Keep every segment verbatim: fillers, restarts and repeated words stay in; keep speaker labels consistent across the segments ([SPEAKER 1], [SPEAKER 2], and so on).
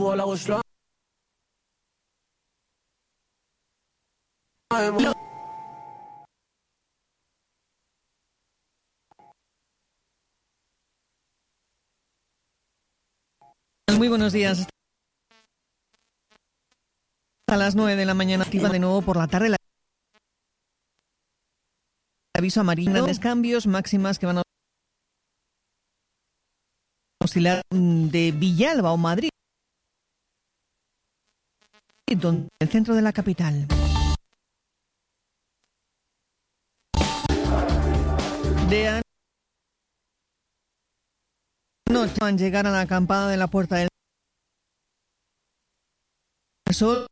[SPEAKER 1] Muy buenos días. A las nueve de la mañana activa de nuevo por la tarde la aviso amarillo. Grandes cambios, máximas que van a oscilar de Villalba o Madrid, donde el centro de la capital. De anoche van a llegar a la acampada de la Puerta del Sol.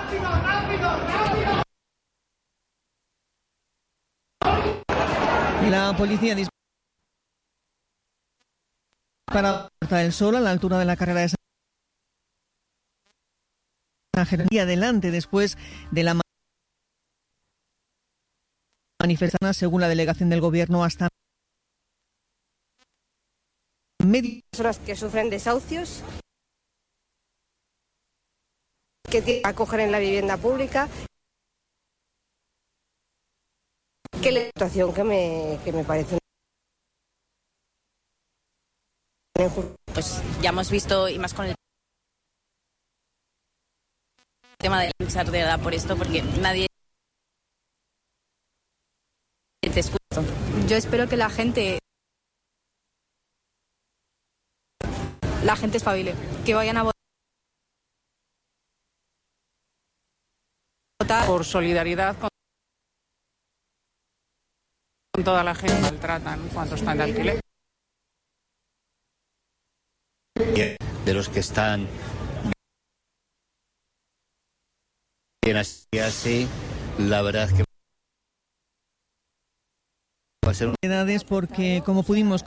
[SPEAKER 1] La policía dispara para la Puerta del Sol a la altura de la carrera de San Jerónimo y adelante después de la manifestación, según la delegación del gobierno, hasta medio.
[SPEAKER 2] Personas que sufren desahucios, que tienen que acoger en la vivienda pública. Que la situación que me, que me parece.
[SPEAKER 3] Pues ya hemos visto, y más con el tema de luchar de edad por esto, porque nadie te escucha.
[SPEAKER 4] Yo espero que la gente la gente espabile, que vayan a votar
[SPEAKER 5] por solidaridad con con toda la gente que maltratan cuando están de alquiler.
[SPEAKER 6] De los que están bien así, así, la verdad es que va a ser un...
[SPEAKER 1] porque como pudimos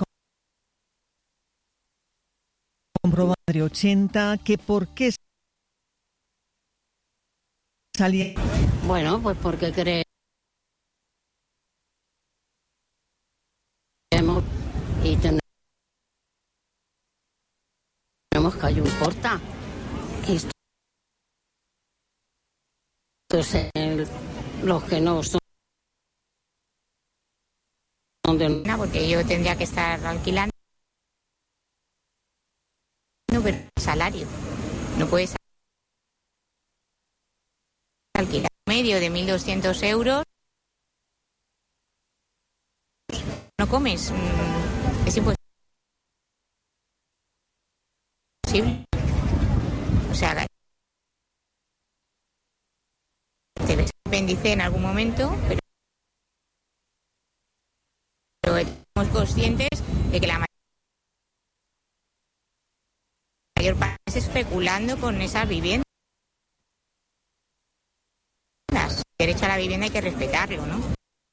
[SPEAKER 1] comprobar de ochenta, que por qué salía.
[SPEAKER 7] Bueno, pues porque creemos y tenemos que hay un porta. Esto es el, los que no son de...
[SPEAKER 8] No, porque yo tendría que estar alquilando pero salario. No puedes alquilar medio de mil doscientos euros. No comes. Es imposible. O sea, te ves apéndice en algún momento, pero, pero somos conscientes de que la mayor parte es especulando con esas viviendas. El derecho a la vivienda hay que respetarlo, ¿no?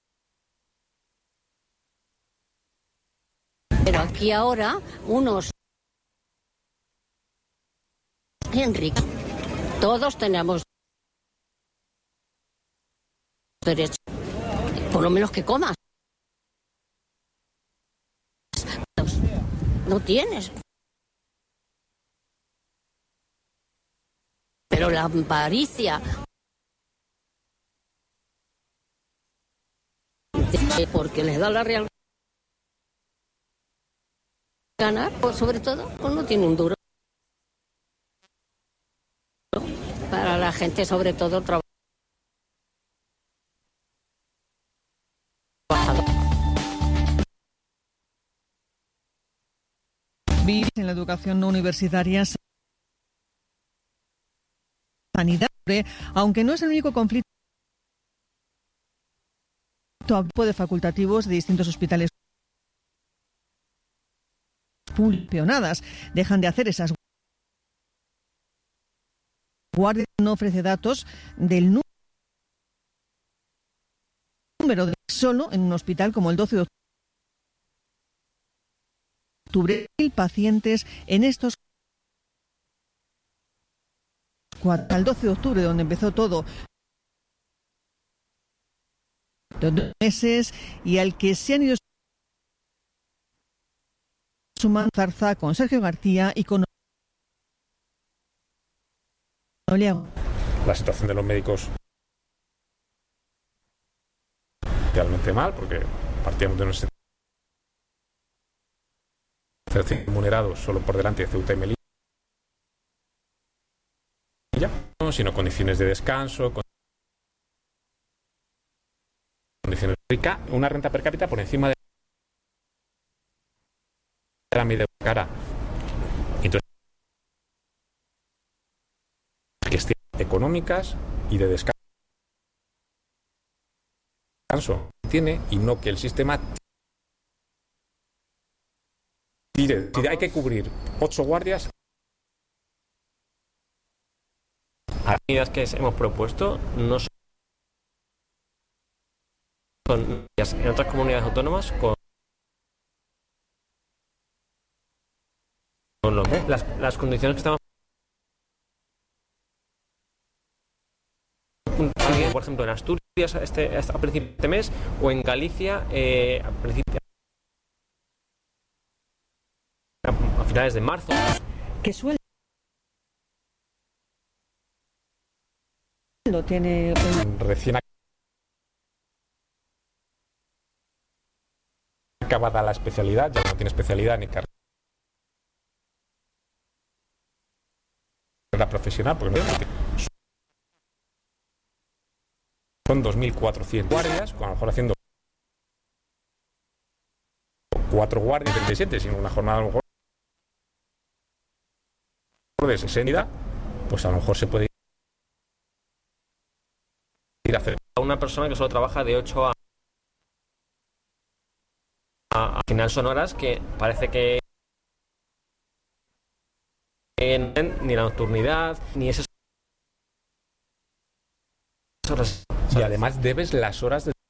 [SPEAKER 7] Pero aquí ahora unos Enrique, todos tenemos derecho, por lo menos que comas. No tienes. Pero la avaricia, porque les da la real ganar, pues sobre todo, pues no tiene un duro. Para la gente, sobre todo, trabajadora.
[SPEAKER 1] Vivir en la educación no universitaria, sanidad, aunque no es el único conflicto de facultativos de distintos hospitales pulpeonadas, dejan de hacer esas guardias. No ofrece datos del número de solo en un hospital como el doce de octubre, mil pacientes en estos cuatro, al doce de octubre, donde empezó todo, dos meses, y al que se han ido sumando Zarza con Sergio García y con
[SPEAKER 9] La situación de los médicos realmente mal, porque partíamos de unos remunerados solo por delante de Ceuta y Melilla, sino condiciones de descanso, condiciones ricas, una renta per cápita por encima de la media cara. Entonces, cuestiones económicas y de descanso tiene, y no que el sistema tire. Si hay que cubrir ocho guardias,
[SPEAKER 10] las medidas que hemos propuesto no son en otras comunidades autónomas con Los, las, las condiciones que estamos, por ejemplo, en Asturias este, a principios de mes, o en Galicia eh, a, principios, a finales de marzo.
[SPEAKER 1] ¿Qué sueldo tiene
[SPEAKER 9] recién acabada la especialidad, ya no tiene especialidad ni carrera profesional, porque no son dos mil cuatrocientas guardias, a lo mejor haciendo cuatro guardias treinta y siete, sino una jornada a lo mejor de sesenta, pues a lo mejor se puede ir a hacer
[SPEAKER 10] a una persona que solo trabaja de ocho a a, al final son horas que parece que ni la nocturnidad, ni esas horas.
[SPEAKER 9] Y además debes las horas de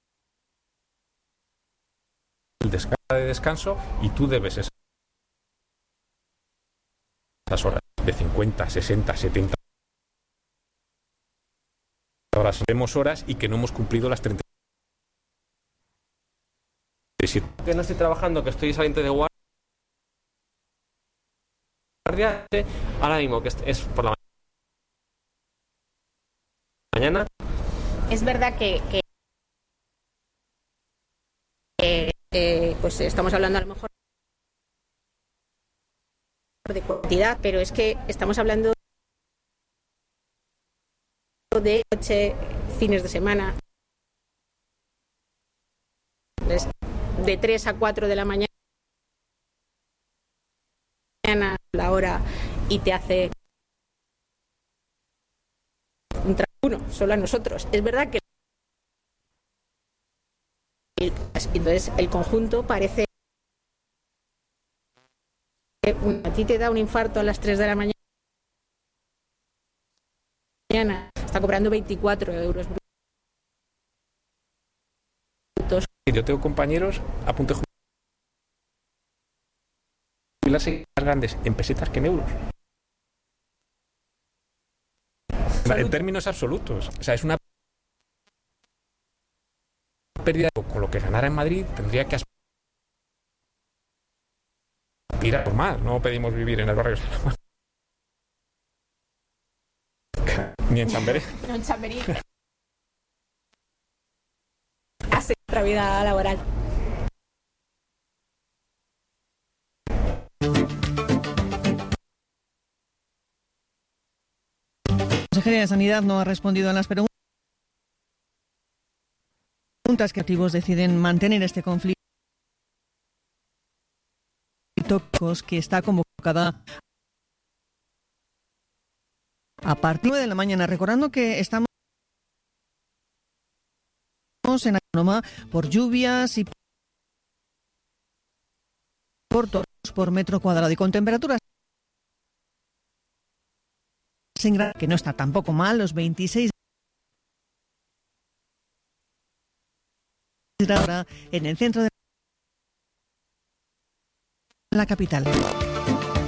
[SPEAKER 9] descanso, de descanso y tú debes esas horas de cincuenta, sesenta, setenta horas. Vemos horas y que no hemos cumplido las treinta y siete.
[SPEAKER 10] Que no estoy trabajando, que estoy saliendo de guardia. Ahora mismo que es por la mañana.
[SPEAKER 8] Es verdad que, que eh, eh, pues estamos hablando a lo mejor de cantidad, pero es que estamos hablando de noche, fines de semana, de tres a cuatro de la mañana la hora, y te hace un trabajo uno, solo a nosotros. Es verdad que entonces el conjunto parece que a ti te da un infarto a las tres de la mañana, está cobrando veinticuatro euros brutos.
[SPEAKER 9] Yo tengo compañeros a punto de jubilarse más grandes en pesetas que en euros. En términos absolutos. O sea, es una pérdida. Con lo que ganara en Madrid tendría que aspirar por más. No pedimos vivir en el barrio de Salamanca ni en Chamberí.
[SPEAKER 8] No, en Chamberí. Hace otra vida laboral.
[SPEAKER 1] La Consejería de Sanidad no ha respondido a las preguntas que activos deciden mantener este conflicto que está convocada a partir de la mañana. Recordando que estamos en Autónoma por lluvias y por tormentas por metro cuadrado y con temperaturas que no está tampoco mal, los veintiséis grados en el centro de la capital.